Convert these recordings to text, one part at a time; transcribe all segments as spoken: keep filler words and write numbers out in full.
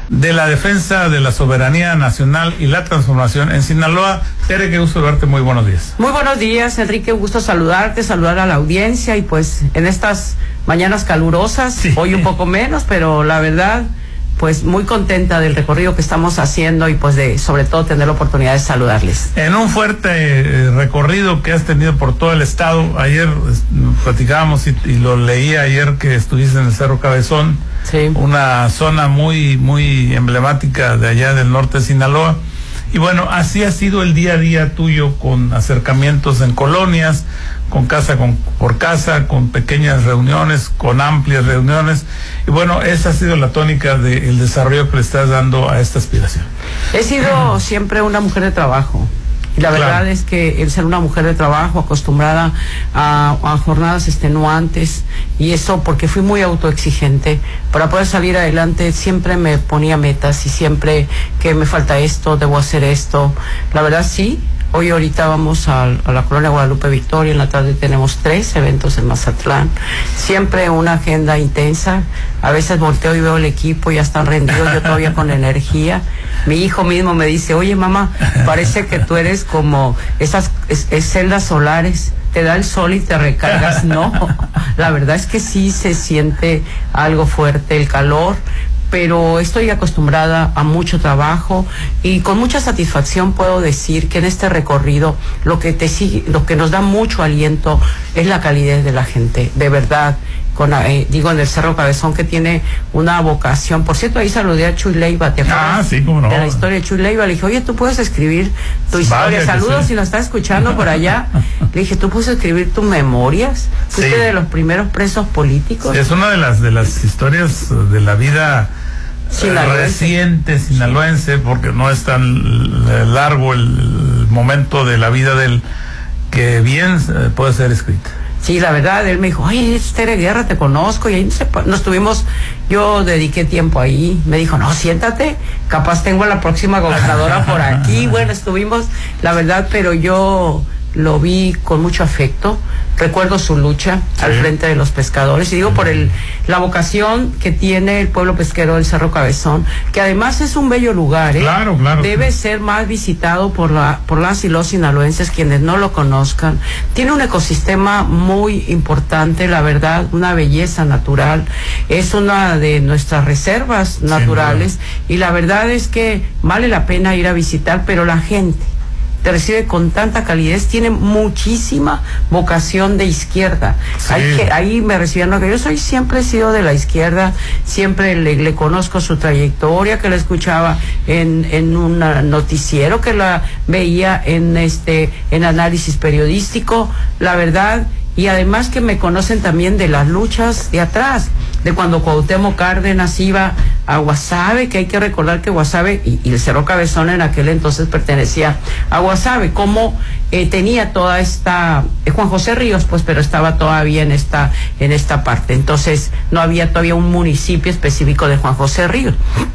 de la defensa de la soberanía nacional y la transformación en Sinaloa. Tere, qué gusto verte, muy buenos días. Muy buenos días, Enrique, un gusto saludarte, saludar a la audiencia y pues en estas mañanas calurosas, sí. Hoy un poco menos, pero la verdad, pues muy contenta del recorrido que estamos haciendo y pues de sobre todo tener la oportunidad de saludarles. En un fuerte eh, recorrido que has tenido por todo el estado, ayer eh, platicábamos y, y lo leí ayer que estuviste en el Cerro Cabezón, sí. Una zona muy, muy emblemática de allá del norte de Sinaloa. Y bueno, así ha sido el día a día tuyo, con acercamientos en colonias, con casa con, por casa, con pequeñas reuniones, con amplias reuniones. Y bueno, esa ha sido la tónica del desarrollo que le estás dando a esta aspiración. He sido siempre una mujer de trabajo. Y la verdad, claro, es que el ser una mujer de trabajo, acostumbrada a, a jornadas extenuantes, y eso porque fui muy autoexigente, para poder salir adelante siempre me ponía metas y siempre que me falta esto, debo hacer esto. La verdad sí. Hoy ahorita vamos a, a la colonia Guadalupe Victoria, en la tarde tenemos tres eventos en Mazatlán, siempre una agenda intensa. A veces volteo y veo el equipo, ya están rendidos, yo todavía con energía. Mi hijo mismo me dice, oye mamá, parece que tú eres como esas es, es celdas solares, te da el sol y te recargas. No, la verdad es que sí se siente algo fuerte el calor, pero estoy acostumbrada a mucho trabajo y con mucha satisfacción puedo decir que en este recorrido lo que te sigue, lo que nos da mucho aliento es la calidez de la gente, de verdad. Con, eh, digo, en el Cerro Cabezón, que tiene una vocación. Por cierto, ahí saludé a Chuy Leiva, ¿te acuerdas? Ah, sí, cómo no. De la historia de Chuy Leiva. Le dije, oye, tú puedes escribir tu historia. Vaya, saludos, sí. Si nos estás escuchando por allá. Le dije, tú puedes escribir tus memorias. Fuiste sí. de los primeros presos políticos. Es una de las de las historias de la vida sinaloense. reciente sinaloense, porque no es tan largo el, el momento de la vida del que bien eh, puede ser escrita. Sí, la verdad, él me dijo, oye, es Tere Guerra, te conozco, y ahí nos tuvimos, yo dediqué tiempo ahí, me dijo, no, siéntate, capaz tengo a la próxima gobernadora por aquí. Bueno, estuvimos, la verdad, pero yo lo vi con mucho afecto, recuerdo su lucha sí. al frente de los pescadores, y digo por el la vocación que tiene el pueblo pesquero del Cerro Cabezón, que además es un bello lugar, ¿eh? Claro, claro. Debe sí. ser más visitado por la por las y los sinaloenses, quienes no lo conozcan. Tiene un ecosistema muy importante, la verdad, una belleza natural, es una de nuestras reservas naturales, sí, y la verdad es que vale la pena ir a visitar, pero la gente te recibe con tanta calidez, tiene muchísima vocación de izquierda. Sí. Hay que, ahí me recibieron, que yo soy, siempre he sido de la izquierda, siempre le, le conozco su trayectoria, que la escuchaba en, en un noticiero, que la veía en este, en análisis periodístico, la verdad, y además que me conocen también de las luchas de atrás, de cuando Cuauhtémoc Cárdenas iba a Guasave, que hay que recordar que Guasave y, y el Cerro Cabezón en aquel entonces pertenecía a Guasave, como eh, tenía toda esta, eh, Juan José Ríos, pues, pero estaba todavía en esta, en esta parte, entonces no había todavía un municipio específico de Juan José Ríos.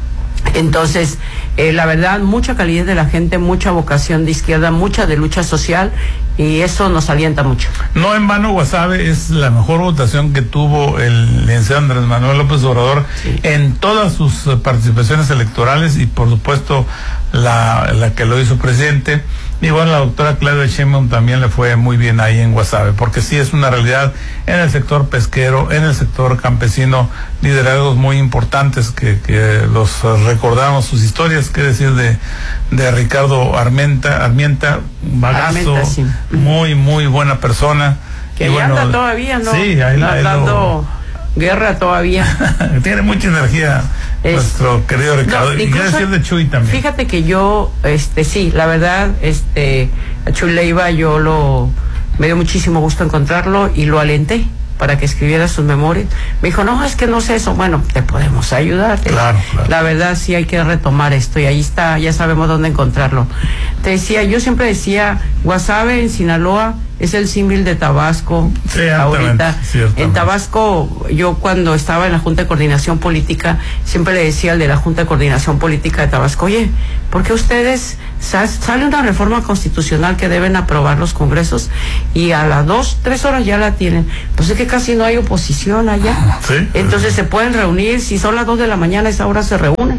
Entonces, eh, la verdad, mucha calidez de la gente, mucha vocación de izquierda, mucha de lucha social, y eso nos alienta mucho. No en vano, Guasave es la mejor votación que tuvo el licenciado Andrés Manuel López Obrador sí. en todas sus uh, participaciones electorales, y por supuesto la, la que lo hizo presidente. Y bueno, la doctora Claudia Sheinbaum también le fue muy bien ahí en Guasave, porque sí es una realidad en el sector pesquero, en el sector campesino, liderazgos muy importantes que, que los recordamos, sus historias, qué decir de, de Ricardo Armenta, Armienta, bagazo, Armenta, sí. muy, muy buena persona. Que ahí bueno, anda todavía, ¿no? Sí, ahí no, dando lo... guerra todavía. Tiene mucha energía. Es, nuestro querido Ricardo, no, y qué decir de Chuy también. Fíjate que yo, este, sí, la verdad, este, a Chuy Leiva yo lo, me dio muchísimo gusto encontrarlo y lo alenté para que escribiera sus memorias. Me dijo, no, es que no sé eso. Bueno, te podemos ayudar. Claro, claro. La verdad sí hay que retomar esto, y ahí está, ya sabemos dónde encontrarlo. Te decía, yo siempre decía, Guasave en Sinaloa es el símil de Tabasco. Sí, ahorita ciertamente. En Tabasco, yo cuando estaba en la Junta de Coordinación Política, siempre le decía al de la Junta de Coordinación Política de Tabasco, oye, ¿por qué ustedes, sale una reforma constitucional que deben aprobar los congresos y a las dos, tres horas ya la tienen? Pues es que casi no hay oposición allá. ¿Sí? Entonces se pueden reunir, si son las dos de la mañana, a esa hora se reúnen.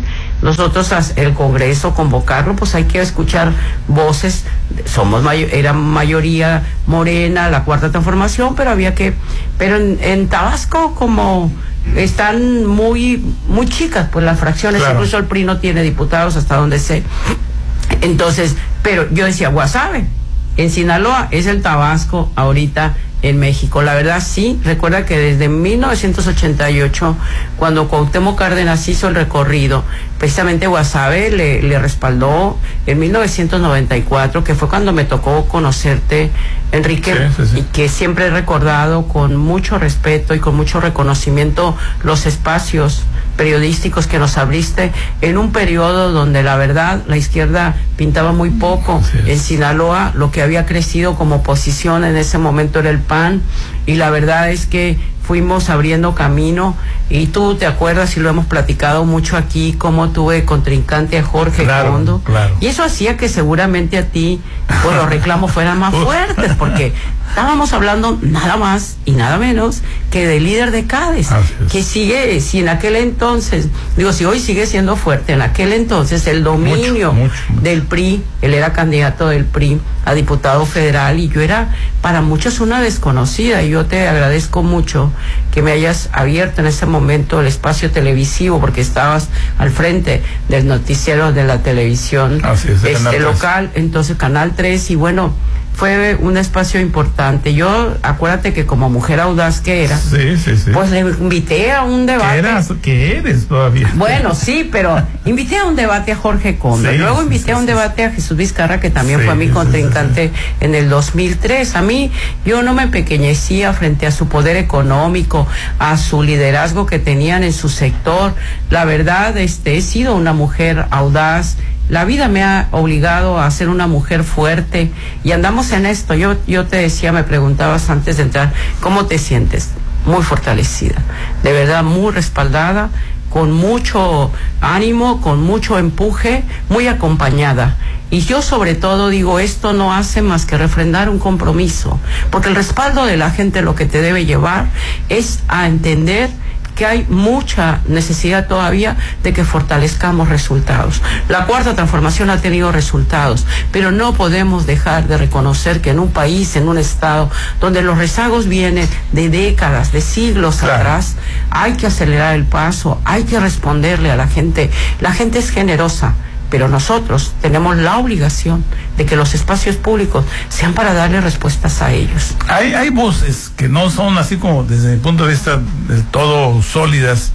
nosotros el Congreso convocarlo, pues hay que escuchar voces, somos mayo, era mayoría Morena, la Cuarta Transformación, pero había que, pero en, en Tabasco como están muy, muy chicas pues las fracciones, claro. Incluso el P R I no tiene diputados hasta donde sé, entonces, pero yo decía, Guasave, en Sinaloa es el Tabasco ahorita en México. La verdad sí, recuerda que desde mil novecientos ochenta y ocho, cuando Cuauhtémoc Cárdenas hizo el recorrido, precisamente Guasave le, le respaldó en mil novecientos noventa y cuatro, que fue cuando me tocó conocerte, Enrique, sí, sí, sí. Y que siempre he recordado con mucho respeto y con mucho reconocimiento los espacios periodísticos que nos abriste en un periodo donde la verdad la izquierda pintaba muy poco. En Sinaloa lo que había crecido como oposición en ese momento era el P A N, y la verdad es que fuimos abriendo camino, y tú te acuerdas y lo hemos platicado mucho aquí, cómo tuve contrincante a Jorge claro, Kondo, claro. Y eso hacía que seguramente a ti pues los reclamos fueran más fuertes, porque estábamos hablando nada más y nada menos que del líder de Cádiz, que sigue, si en aquel entonces, digo, si hoy sigue siendo fuerte, en aquel entonces el dominio mucho, mucho, mucho. del P R I, él era candidato del P R I a diputado federal, y yo era para muchos una desconocida, y yo te agradezco mucho que me hayas abierto en ese momento el espacio televisivo, porque estabas al frente del noticiero de la televisión Así es, este local, entonces Canal tres, y bueno, fue un espacio importante. Yo, acuérdate que como mujer audaz que era, sí, sí, sí. pues le invité a un debate. ¿Qué eras? ¿Qué eres todavía? Bueno, sí, pero invité a un debate a Jorge Kondo, sí, luego invité sí, a un sí, debate sí. a Jesús Vizcarra, que también sí, fue mi contrincante sí, sí, sí. en el dos mil tres. A mí, yo no me empequeñecía frente a su poder económico, a su liderazgo que tenían en su sector. La verdad, este, he sido una mujer audaz. La vida me ha obligado a ser una mujer fuerte, y andamos en esto. Yo, yo te decía, me preguntabas antes de entrar, ¿cómo te sientes? Muy fortalecida, de verdad muy respaldada, con mucho ánimo, con mucho empuje, muy acompañada. Y yo sobre todo digo, esto no hace más que refrendar un compromiso, porque el respaldo de la gente lo que te debe llevar es a entender que hay mucha necesidad todavía de que fortalezcamos resultados. La Cuarta Transformación ha tenido resultados, pero no podemos dejar de reconocer que en un país, en un estado donde los rezagos vienen de décadas, de siglos claro. atrás, hay que acelerar el paso, hay que responderle a la gente. La gente es generosa, pero nosotros tenemos la obligación de que los espacios públicos sean para darle respuestas a ellos. Hay, hay voces que no son así como desde mi punto de vista del todo sólidas,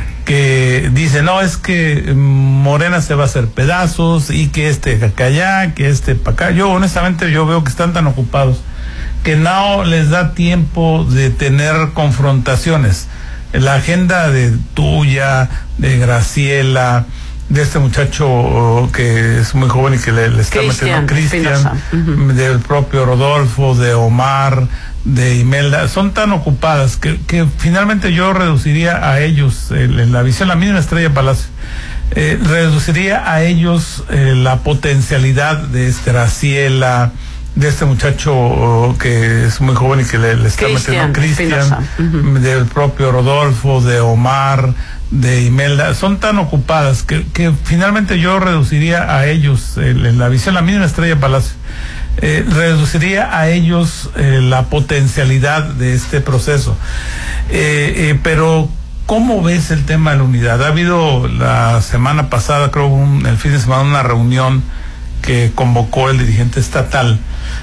que dicen, no, es que Morena se va a hacer pedazos, y que este acá allá, que este para acá. Yo honestamente yo veo que están tan ocupados que no les da tiempo de tener confrontaciones. La agenda de tuya, de Graciela, de este muchacho uh, que es muy joven y que le, le está metiendo Cristian, uh-huh. del propio Rodolfo, de Omar, de Imelda, son tan ocupadas que, que finalmente yo reduciría a ellos, eh, en la visión, la misma Estrella Palacio, eh, reduciría a ellos eh, la potencialidad de este Graciela, de este muchacho uh, que es muy joven y que le, le está metiendo Cristian, uh-huh. del propio Rodolfo, de Omar, de Imelda, son tan ocupadas que, que finalmente yo reduciría a ellos, eh, en la visión, la misma Estrella Palacio, eh, reduciría a ellos eh, la potencialidad de este proceso. Eh, eh, pero, ¿cómo ves el tema de la unidad? Ha habido la semana pasada, creo, un, el fin de semana, una reunión que convocó el dirigente estatal,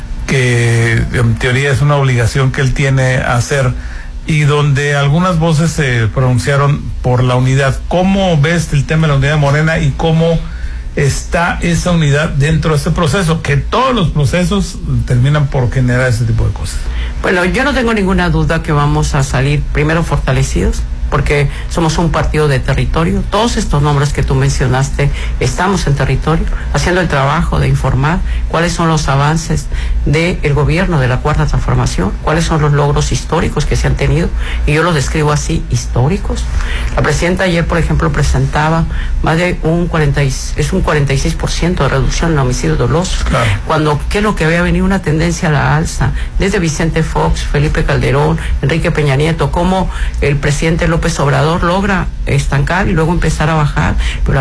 que en teoría es una obligación que él tiene a hacer, y donde algunas voces se pronunciaron por la unidad. ¿Cómo ves el tema de la unidad de Morena y cómo está esa unidad dentro de este proceso? Que todos los procesos terminan por generar ese tipo de cosas. Bueno, yo no tengo ninguna duda que vamos a salir primero fortalecidos, porque somos un partido de territorio. Todos estos nombres que tú mencionaste, estamos en territorio, haciendo el trabajo de informar cuáles son los avances del gobierno de la Cuarta Transformación, cuáles son los logros históricos que se han tenido, y yo los describo así, históricos. La presidenta ayer, por ejemplo, presentaba más de un cuarenta, es un cuarenta y seis por ciento de reducción en homicidios dolosos, claro. Cuando, ¿qué es lo que había venido? Una tendencia a la alza, desde Vicente Fox, Felipe Calderón, Enrique Peña Nieto, cómo el presidente López Obrador logra estancar y luego empezar a bajar, pero